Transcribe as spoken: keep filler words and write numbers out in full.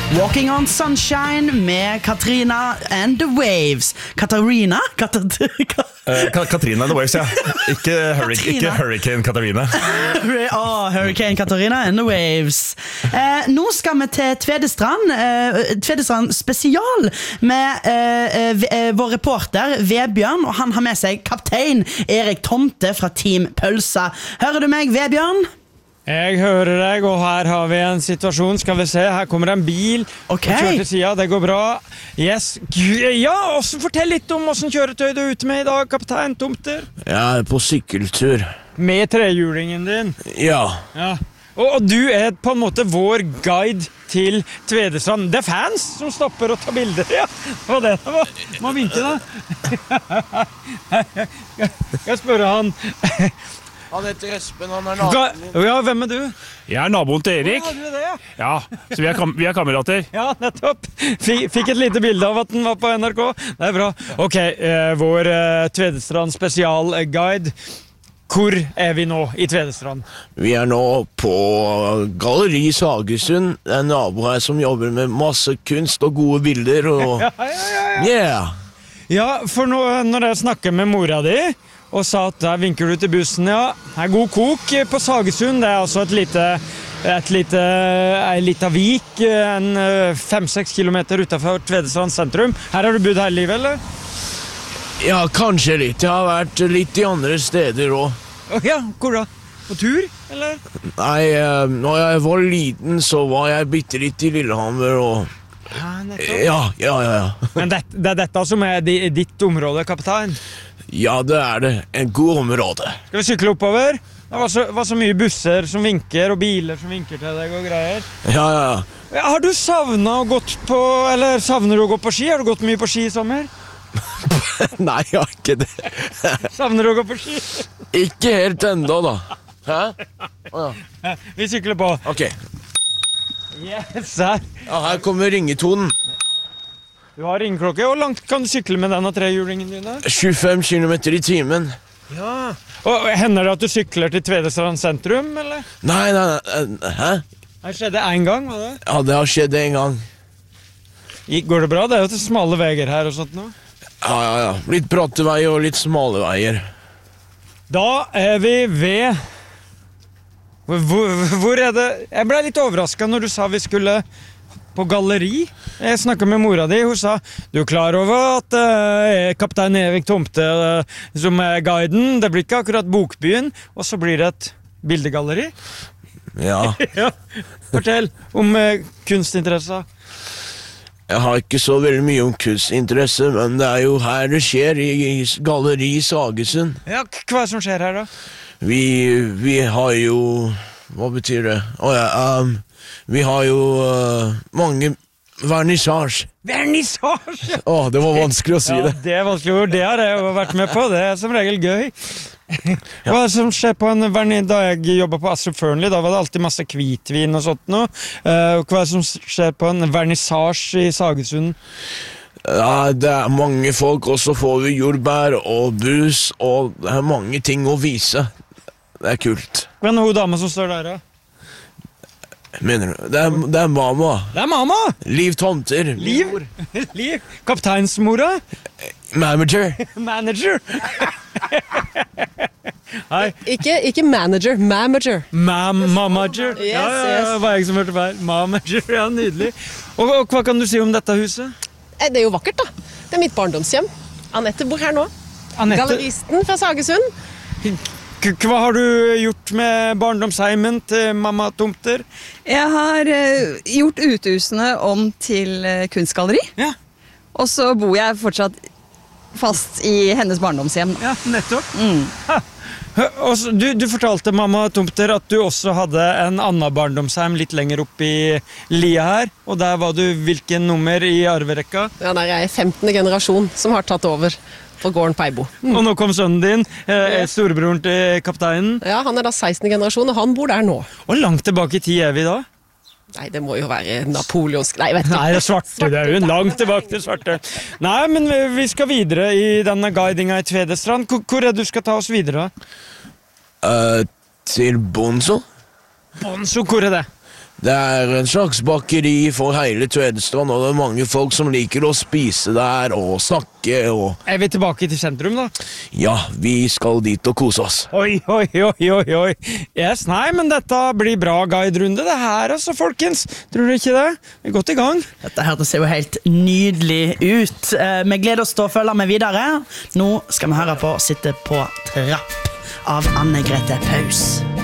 Walking on Sunshine med Katrina and the Waves. Katarina? Kat uh, Katrina and the Waves, ja. Ikke, hurricane, ikke Hurricane Katarina. oh, Hurricane Katarina and the Waves. Eh, nå skal vi til Tvedestrand. Eh, Tvedestrand spesial med eh, eh, vår reporter Vebjørn, og han har med seg kaptein Erik Tomte fra Team Pølsa. Hører du meg, Vebjørn? Jeg hører deg, og her har vi en situasjon. Skal vi se, her kommer en bil. Ok. Og kjører til siden, det går bra. Yes. Ja, også fortell litt om hvordan kjøretøy du er ute med i dag, kaptein Tomter. Jeg er på sykkeltur. Med trehjulingen din. Ja. Ja. Og, og du er på en måte vår guide til Tvedestrand. Det er fans som stopper og tar bilder, ja. Hva det var? Må vinke da. Jeg spør han... Han heter Espen, han er naboen min. Ja, hvem er du? Jeg er naboen til Erik. Ja, du er det, ja. Ja, så vi er, kam vi er kamerater. Ja, nettopp. Fikk, fikk et lite bilde av at den var på N R K. Det er bra. Ok, eh, vår eh, Tvedestrand spesialguide. Hvor er vi nå i Tvedestrand? Vi er nå på Galleri Sagesund. Det er en nabo her som jobber med masse kunst og gode bilder. Og... Ja, ja, ja, ja. Yeah! Ja, for nå, når jeg snakker med mora di, og sa at der vinker du til bussen, ja. Det er god kok på Sagesund. Det er altså et lite, et lite, en liten vik, en fem-seks kilometer utenfor Tvedestrand sentrum. Her har du bodd hele livet, eller? Ja, kanskje litt. Jeg har vært litt i andre steder også. Oh, ja, hvor da? På tur, eller? Nei, eh, når jeg var liten, så var jeg bitte litt i Lillehammer, og... Ja, Ja, ja, ja, ja. Men det, det er dette som er di, ditt område, kaptein? Ja, det er det. En god område. Skal vi sykle oppover? Det var så, var så mye busser som vinker, og biler som vinker til deg og greier. Ja, ja, ja. Ja, har du savnet å gått på, eller savner du å gå på ski? Har du gått mye på ski i sommer? Nei, jeg har ikke det. Savner du å gå på ski? Ikke helt enda, da. Hæ? Å, ja. Vi sykler på. Ok. Yes, her. Ja, her kommer ringetonen. Du har ringeklokke. Hvor langt kan du sykle med denne trehjulingen din? tjuefem kilometer i timen. Ja. Og hender det at du sykler til Tvedestrand sentrum, eller? Nei, nei, nei. Hæ? Det skjedde en gang, var det? Ja, det har skjedd en gang. Går det bra? Det er jo til smale veier her og sånt nå. Ja, ja, ja. Litt bratte veier og litt smale veier. Da er vi ved... Hvor, hvor er det? Jeg ble litt overrasket når du sa vi skulle på galleri. Jeg snakket med mora di, hun sa, du er klar over at uh, kaptein Erik Tomte uh, som er guiden, det blir ikke akkurat bokbyen, og så blir det et bildegalleri. Ja. Ja. Fortell om uh, kunstinteresser. Jeg har ikke så veldig mye om kunstinteresse, men det er jo her det skjer, i, i Galleri Sagesund. Ja, hva er det som skjer her da? Vi, vi har jo... Hva betyr det? Å ja, um, vi har jo uh, mange vernissage. Vernissage! Å, det var vanskelig å si det. Ja, det er vanskelig ord. Det har jeg jo vært med på. Det er som regel gøy. Hva er det som skjer på en vernissage? Da jeg jobbet på Astrup Fearnley, da var det alltid masse hvitvin og sånt nå. Uh, hva er det som skjer på en vernissage i Sagesund? Ja, det er mange folk, og så får vi jordbær og brus, og det er mange ting å vise. Det er kult. Hvem er hun dame som står der da? Mener du? Det er, det er mamma. Det er mamma! Liv Tomter. Liv? Liv? Kapteinsmora? Manager. Manager? Hei. Ikke, ikke manager, mamager. Mam-mamager? Yes, Ja, ja, ja, yes. var jeg som hørte feil. Mamager, ja, nydelig. Og, og hva kan du si om dette huset? Eh, Det er jo vakkert da. Det er mitt barndomshjem. Anette bor her nå. Anette, Galleristen fra Sagesund. k- hva har du gjort med barndomsheimen til mamma Tomter? Jeg har eh, gjort uthusene om til eh, kunstgalleri. Ja. Og så bor jeg fortsatt fast i hennes barndomshjem. Ja, nettopp. Ha. Hø- Og så, du, du fortalte mamma Tomter at du også hadde en annen barndomsheim litt lenger opp i lia her, og der var du hvilken nummer i arverekka? Ja, der er jeg femtende generasjon som har tatt over på gården på Eibo. Og nå kom sønnen din, eh, storebroren til kapteinen. Ja, han er da sekstende generasjon, og han bor der nå. Og langt tilbake i tid er vi da? Nei, det må jo være napoleonsk. Nei, vet du. Nei, det er svarte, det er jo langt tilbake til svarte. Nei, men vi, vi skal videre i denne guidinga i Tvedestrand. Hvor, hvor er det du skal ta oss videre? Uh, til Bonzo. Bonzo, hvor er det? Det er en slags bakeri for hele Tvedestrand, og det er mange folk som liker å spise der og snakke og... Er vi tilbake til sentrum da? Ja, vi skal dit og kose oss. Oi, oi, oi, oi, oi. Yes, nei, men dette blir bra guide-runde det her altså, folkens. Tror dere ikke det? Vi er godt i gang. Dette hørtes jo helt nydelig ut. Eh, Vi gleder oss til å følge med videre. Nå skal vi høre på Sitte på trapp av Anne Grete Paus.